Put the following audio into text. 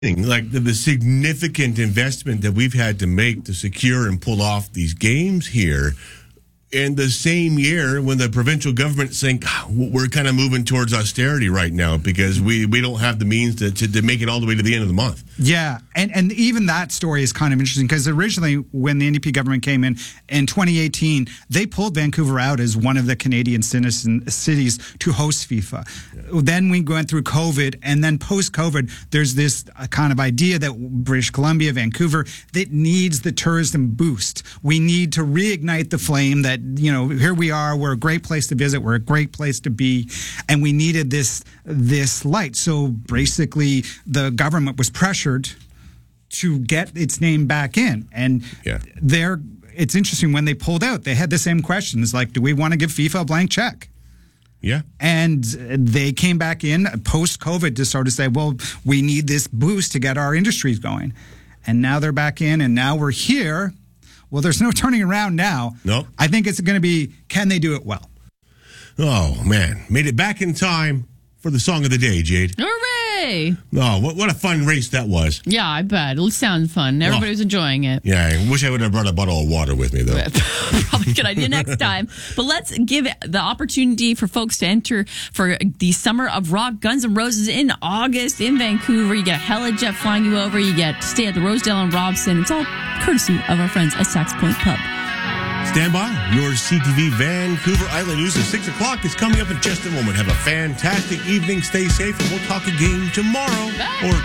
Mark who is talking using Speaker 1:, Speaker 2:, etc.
Speaker 1: Like the significant investment that we've had to make to secure and pull off these games here in the same year when the provincial government saying we're kind of moving towards austerity right now because we don't have the means to make it all the way to the end of the month.
Speaker 2: Yeah, and even that story is kind of interesting because originally when the NDP government came in 2018, they pulled Vancouver out as one of the Canadian cities to host FIFA. Yeah. Then we went through COVID, and then post-COVID, there's this kind of idea that British Columbia, Vancouver, that needs the tourism boost. We need to reignite the flame that, here we are, we're a great place to visit, we're a great place to be, and we needed this light. So basically, the government was pressured to get its name back in. And it's interesting, when they pulled out, they had the same questions, like, do we want to give FIFA a blank check?
Speaker 1: Yeah.
Speaker 2: And they came back in post-COVID to sort of say, well, we need this boost to get our industries going. And now they're back in, and now we're here. Well, there's no turning around now.
Speaker 1: Nope.
Speaker 2: I think it's going to be, can they do it well?
Speaker 1: Oh, man. Made it back in time for the song of the day, Jade.
Speaker 3: Hooray!
Speaker 1: Oh, what a fun race that was.
Speaker 3: Yeah, I bet. It sounds fun. Everybody was enjoying it.
Speaker 1: Yeah, I wish I would have brought a bottle of water with me, though.
Speaker 3: Probably a good idea next time. But let's give the opportunity for folks to enter for the Summer of Rock Guns N' Roses in August in Vancouver. You get a HeliJet flying you over. You get to stay at the Rosedale and Robson. It's all courtesy of our friends at Sax Point Pub.
Speaker 1: Stand by. Your CTV Vancouver Island News at 6 o'clock is coming up in just a moment. Have a fantastic evening. Stay safe, and we'll talk again tomorrow.
Speaker 3: Bye.
Speaker 1: Or